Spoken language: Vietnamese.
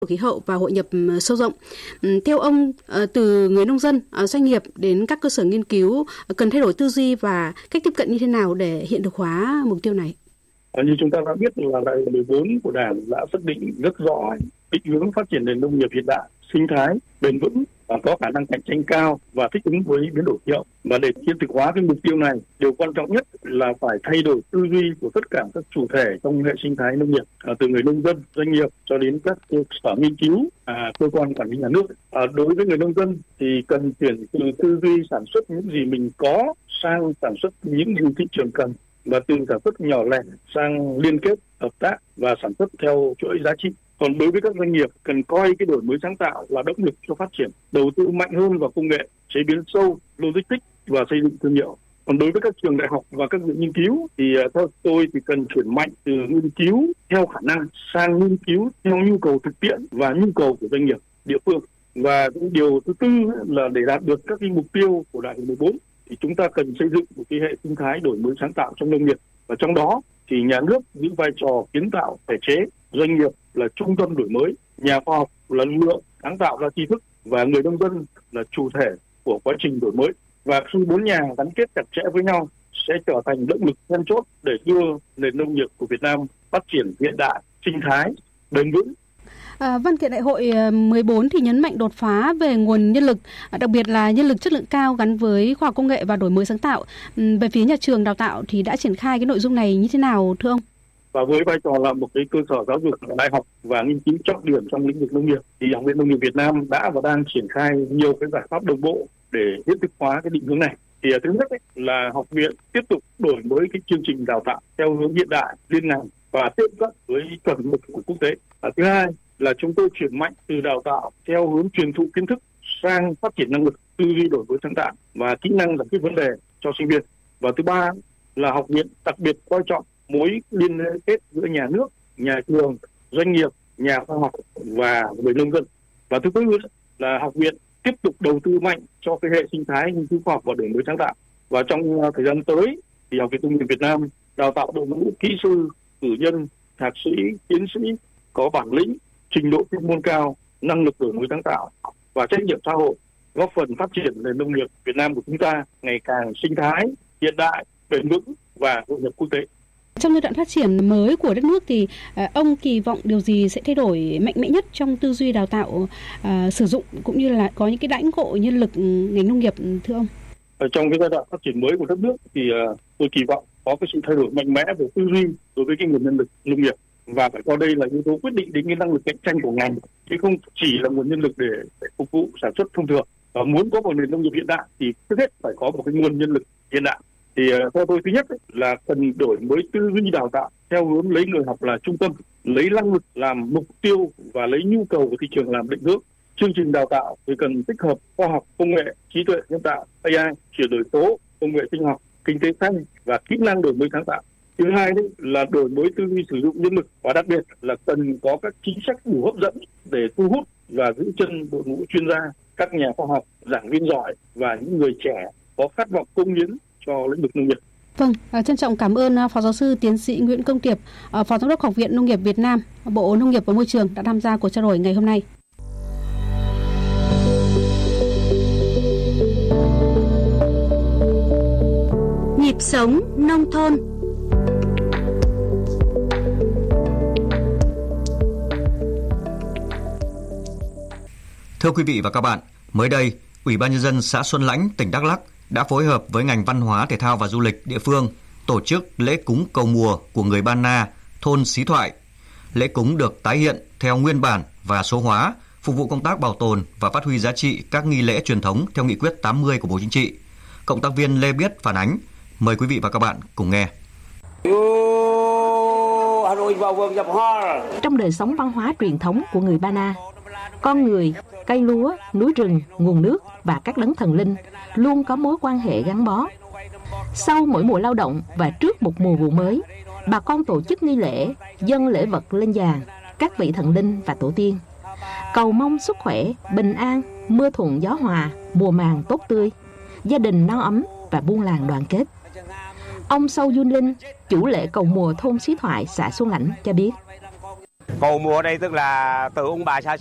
khí hậu và hội nhập sâu rộng. Theo ông, từ người nông dân, doanh nghiệp đến các cơ sở nghiên cứu cần thay đổi tư duy và cách tiếp cận như thế nào để hiện thực hóa mục tiêu này? Như chúng ta đã biết là Đại hội 14 của Đảng đã xác định rất rõ định hướng phát triển nền nông nghiệp hiện đại, sinh thái, bền vững và có khả năng cạnh tranh cao và thích ứng với biến đổi khí hậu. Và để hiện thực hóa cái mục tiêu này, điều quan trọng nhất là phải thay đổi tư duy của tất cả các chủ thể trong hệ sinh thái nông nghiệp, từ người nông dân, doanh nghiệp cho đến các cơ sở nghiên cứu, cơ quan quản lý nhà nước. Đối với người nông dân thì cần chuyển từ tư duy sản xuất những gì mình có sang sản xuất những gì thị trường cần, và từ sản xuất nhỏ lẻ sang liên kết, hợp tác và sản xuất theo chuỗi giá trị. Còn đối với các doanh nghiệp, cần coi cái đổi mới sáng tạo là động lực cho phát triển, đầu tư mạnh hơn vào công nghệ, chế biến sâu, logistics và xây dựng thương hiệu. Còn đối với các trường đại học và các viện nghiên cứu thì theo tôi thì cần chuyển mạnh từ nghiên cứu theo khả năng sang nghiên cứu theo nhu cầu thực tiễn và nhu cầu của doanh nghiệp, địa phương. Và điều thứ tư là để đạt được các cái mục tiêu của Đại hội 14 thì chúng ta cần xây dựng một cái hệ sinh thái đổi mới sáng tạo trong nông nghiệp, và trong đó thì nhà nước giữ vai trò kiến tạo thể chế, doanh nghiệp là trung tâm đổi mới, nhà khoa học là lực lượng sáng tạo ra tri thức và người nông dân là chủ thể của quá trình đổi mới. Và khi bốn nhà gắn kết chặt chẽ với nhau sẽ trở thành động lực then chốt để đưa nền nông nghiệp của Việt Nam phát triển hiện đại, sinh thái, bền vững. Văn kiện đại hội 14 thì nhấn mạnh đột phá về nguồn nhân lực, đặc biệt là nhân lực chất lượng cao gắn với khoa học công nghệ và đổi mới sáng tạo. Về phía nhà trường đào tạo thì đã triển khai cái nội dung này như thế nào thưa ông? Và với vai trò là một cái cơ sở giáo dục đại học và nghiên cứu trọng điểm trong lĩnh vực nông nghiệp thì Học viện Nông nghiệp Việt Nam đã và đang triển khai nhiều cái giải pháp đồng bộ để hiện thực hóa cái định hướng này. Thì thứ nhất là học viện tiếp tục đổi mới cái chương trình đào tạo theo hướng hiện đại, liên ngành và tiếp cận với chuẩn mực của quốc tế. Thứ hai là chúng tôi chuyển mạnh từ đào tạo theo hướng truyền thụ kiến thức sang phát triển năng lực, tư duy đổi mới sáng tạo và kỹ năng giải quyết vấn đề cho sinh viên. Và thứ ba là học viện đặc biệt coi trọng mối liên kết giữa nhà nước, nhà trường, doanh nghiệp, nhà khoa học và người nông dân. Và thứ tư là học viện tiếp tục đầu tư mạnh cho cái hệ sinh thái nghiên cứu khoa học và đổi mới sáng tạo. Và trong thời gian tới thì Học viện Nông nghiệp Việt Nam đào tạo đội ngũ kỹ sư, cử nhân, thạc sĩ, tiến sĩ có bản lĩnh, trình độ chuyên môn cao, năng lực đổi mới sáng tạo và trách nhiệm xã hội, góp phần phát triển nền nông nghiệp Việt Nam của chúng ta ngày càng sinh thái, hiện đại, bền vững và hội nhập quốc tế. Trong giai đoạn phát triển mới của đất nước thì ông kỳ vọng điều gì sẽ thay đổi mạnh mẽ nhất trong tư duy đào tạo, sử dụng cũng như là có những cái đãi ngộ nhân lực ngành nông nghiệp thưa ông? Trong cái giai đoạn phát triển mới của đất nước thì tôi kỳ vọng có cái sự thay đổi mạnh mẽ về tư duy đối với cái nguồn nhân lực nông nghiệp, và phải coi đây là yếu tố quyết định đến cái năng lực cạnh tranh của ngành, chứ không chỉ là nguồn nhân lực để phục vụ sản xuất thông thường. Và muốn có một nền nông nghiệp hiện đại thì trước hết phải có một cái nguồn nhân lực hiện đại. Thì theo tôi thứ nhất là cần đổi mới tư duy đào tạo theo hướng lấy người học là trung tâm, lấy năng lực làm mục tiêu và lấy nhu cầu của thị trường làm định hướng. Chương trình đào tạo thì cần tích hợp khoa học, công nghệ, trí tuệ nhân tạo, AI, chuyển đổi số, công nghệ sinh học, kinh tế xanh và kỹ năng đổi mới sáng tạo. Thứ hai là đổi mới tư duy sử dụng nhân lực, và đặc biệt là cần có các chính sách đủ hấp dẫn để thu hút và giữ chân đội ngũ chuyên gia, các nhà khoa học, giảng viên giỏi và những người trẻ có khát vọng cống hiến cho lĩnh vực nông nghiệp. Vâng, trân trọng cảm ơn Phó Giáo sư Tiến sĩ Nguyễn Công Tiệp, Phó Giám đốc Học viện Nông nghiệp Việt Nam, Bộ Nông nghiệp và Môi trường đã tham gia cuộc trao đổi ngày hôm nay. Nhịp sống nông thôn. Thưa quý vị và các bạn, mới đây, Ủy ban Nhân dân xã Xuân Lãnh, tỉnh Đắk Lắk đã phối hợp với ngành văn hóa, thể thao và du lịch địa phương tổ chức lễ cúng cầu mùa của người Ba Na, thôn Xí Thoại. Lễ cúng được tái hiện theo nguyên bản và số hóa, phục vụ công tác bảo tồn và phát huy giá trị các nghi lễ truyền thống theo nghị quyết 80 của Bộ Chính trị. Cộng tác viên Lê Biết phản ánh. Mời quý vị và các bạn cùng nghe. Trong đời sống văn hóa truyền thống của người Ba Na, con người, cây lúa, núi rừng, nguồn nước và các đấng thần linh luôn có mối quan hệ gắn bó. Sau mỗi mùa lao động và trước một mùa vụ mới, bà con tổ chức nghi lễ, dâng lễ vật lên giàn, các vị thần linh và tổ tiên, cầu mong sức khỏe, bình an, mưa thuận gió hòa, mùa màng tốt tươi, gia đình no ấm và buôn làng đoàn kết. Ông Sâu Yun Linh, chủ lễ cầu mùa thôn Xí Thoại, xã Xuân Lãnh cho biết. Cầu mùa đây tức là từ ông bà xa